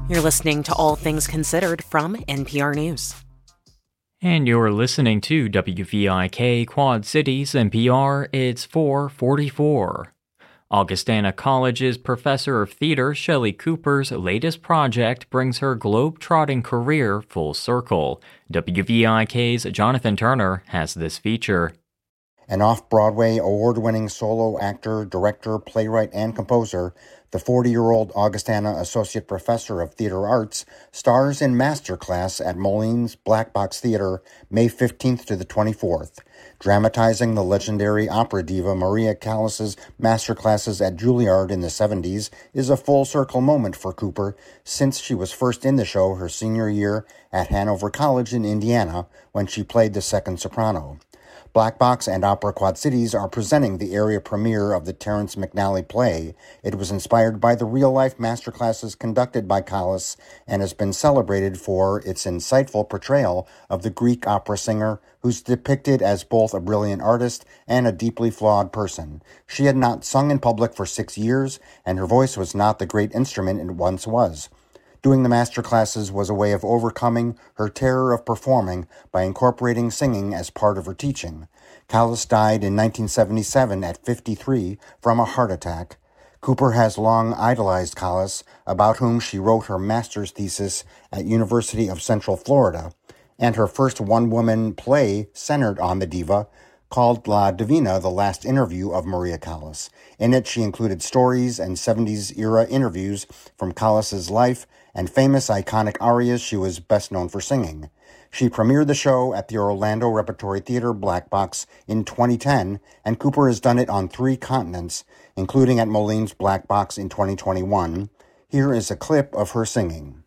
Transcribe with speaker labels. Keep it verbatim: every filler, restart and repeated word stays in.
Speaker 1: You're listening to All Things Considered from N P R News.
Speaker 2: And you're listening to W V I K Quad Cities N P R. It's four forty-four. Augustana College's professor of theater Shelley Cooper's latest project brings her globe-trotting career full circle. W V I K's Jonathan Turner has this feature.
Speaker 3: An off-Broadway award-winning solo actor, director, playwright, and composer, the forty-year-old Augustana Associate Professor of Theater Arts stars in Masterclass at Moline's Black Box Theater May fifteenth to the twenty-fourth. Dramatizing the legendary opera diva Maria Callas's masterclasses at Juilliard in the seventies is a full-circle moment for Cooper since she was first in the show her senior year at Hanover College in Indiana when she played the second soprano. Black Box and Opera Quad Cities are presenting the area premiere of the Terrence McNally play. It was inspired by the real-life masterclasses conducted by Callas and has been celebrated for its insightful portrayal of the Greek opera singer, who's depicted as both a brilliant artist and a deeply flawed person. She had not sung in public for six years, and her voice was not the great instrument it once was. Doing the master classes was a way of overcoming her terror of performing by incorporating singing as part of her teaching. Callas died in nineteen seventy-seven at fifty-three from a heart attack. Cooper has long idolized Callas, about whom she wrote her master's thesis at University of Central Florida, and her first one-woman play centered on the diva, called La Divina, The Last Interview of Maria Callas. In it, she included stories and seventies-era interviews from Callas's life and famous iconic arias she was best known for singing. She premiered the show at the Orlando Repertory Theater Black Box in twenty ten, and Cooper has done it on three continents, including at Moline's Black Box in twenty twenty-one. Here is a clip of her singing.